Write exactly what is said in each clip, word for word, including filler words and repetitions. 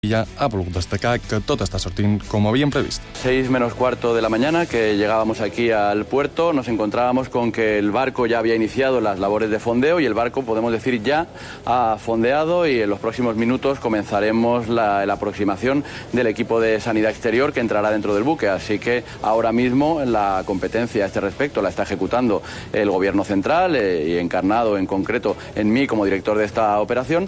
ya ha volgut destacar que todo está sortint como habían previsto. Seis menos cuarto de la mañana que llegábamos aquí al puerto, nos encontrábamos con que el barco ya había iniciado las labores de fondeo y el barco, podemos decir, ya ha fondeado y en los próximos minutos comenzaremos la, la aproximación del equipo de sanidad exterior que entrará dentro del buque. Así que ahora mismo la competencia a este respecto la está ejecutando el Gobierno central eh, y encarnado en concreto en mí como director de esta operación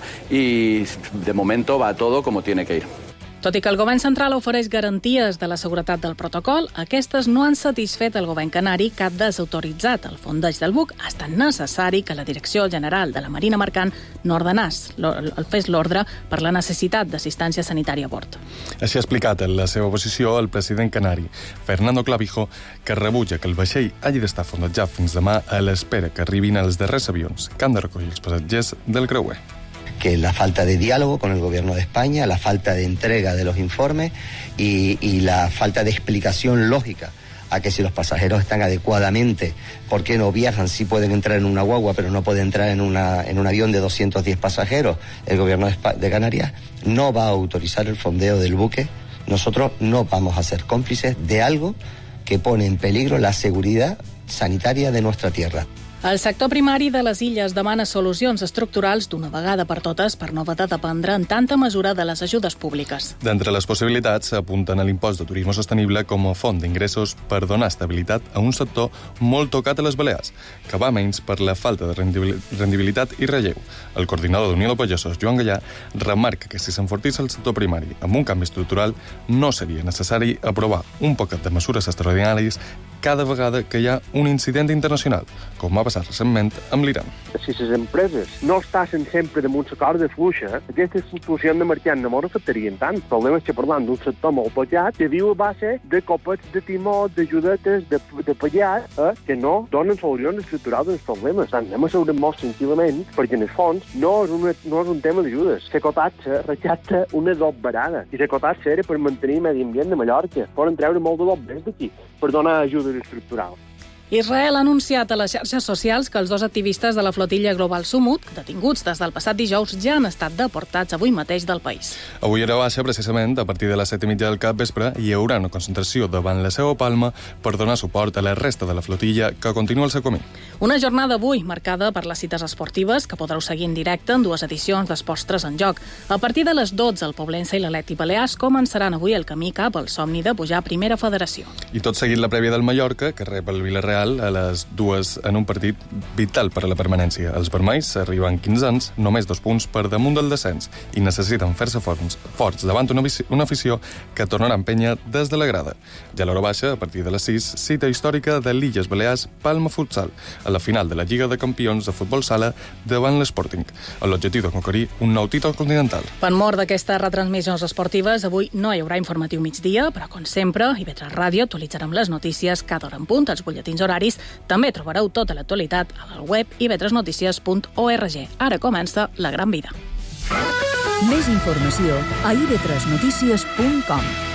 y de momento va todo como tiene que ir. Tot i que el govern central ofereix garanties de la seguretat del protocol, aquestes no han satisfet el govern canari que ha desautoritzat el fondeig del buc. Ha estat necessari que la Direcció General de la Marina Mercant no ordenàs, el fes l'ordre per la necessitat d'assistència sanitària a bord. Així ha explicat en la seva posició el president canari, Fernando Clavijo, que rebutja que el vaixell hagi d'estar fondejat fins demà a l'espera que arribin els darrers avions que han de recollir els passatgers del creuer. Que la falta de diálogo con el Gobierno de España, la falta de entrega de los informes y, y la falta de explicación lógica a que si los pasajeros están adecuadamente, ¿por qué no viajan? Si pueden entrar en una guagua, pero no pueden entrar en, una, en un avión de doscientos diez pasajeros. El Gobierno de, de Canarias no va a autorizar el fondeo del buque. Nosotros no vamos a ser cómplices de algo que pone en peligro la seguridad sanitaria de nuestra tierra. El sector primari de les illes demana solucions estructurals d'una vegada per totes per no haver de dependre en tanta mesura de les ajudes públiques. D'entre les possibilitats apunten a l'impost de turisme sostenible com a font d'ingressos per donar estabilitat a un sector molt tocat a les Balears, que va menys per la falta de rendibilitat i relleu. El coordinador d'Unió de Pagesos, Joan Gallà, remarca que si s'enfortís el sector primari amb un canvi estructural no seria necessari aprovar un poquet de mesures extraordinàries cada vegada que hi ha un incident internacional, com va passar recentment amb l'Iran. Si les empreses no estaven sempre damunt la corda fluixa, aquestes situacions de mercat no ens afectarien tant. El problema és que parlant d'un sector molt tocat que viu a base de copets de timó, d'ajudetes, de, de pallat, eh, que no donen solucions estructurals als problemes. Anem a seure molt tranquil·lament, perquè en el fons no és, una, no és un tema d'ajudes. La cotatxa recapta una doberada, i la cotatxa era per mantenir el medi ambient de Mallorca. Poden treure molt de dobbers d'aquí per donar ajudes estructurals. Israel ha anunciat a les xarxes socials que els dos activistes de la flotilla Global Sumut, detinguts des del passat dijous, ja han estat deportats avui mateix del país. Avui era baixa, precisament, a partir de les set i mitja del capvespre, hi haurà una concentració davant la seva Palma per donar suport a la resta de la flotilla que continua el seu camí. Una jornada avui marcada per les cites esportives que podreu seguir en directe en dues edicions d'Esports tres en Joc. A partir de les dotze, el Poblense i l'Atlètic Balears començaran avui el camí cap al somni de pujar a Primera Federació. I tot seguit la prèvia del Mallorca, que rep el Villarreal a les dues en un partit vital per a la permanència. Els vermells arriben quinzens, només dos punts per damunt del descens i necessiten fer-se forts, forts davant una, una afició que tornarà a empènyer des de la grada. Ja a l'hora baixa, a partir de les sis, cita històrica de l'Illes Balears Palma Futsal, a la final de la Lliga de Campions de Futbol Sala davant l'Sporting, amb l'objectiu de conquerir un nou títol continental. Per mort d'aquestes retransmissions esportives, avui no hi haurà informatiu migdia, però com sempre, i Ivetres Ràdio actualitzarem les notícies cada hora en punt, els butlletins horaris. També trobareu tota l'actualitat al web i ve tres notícies punt org. Ara comença La Gran Vida. Més informació a i ve tres notícies punt com.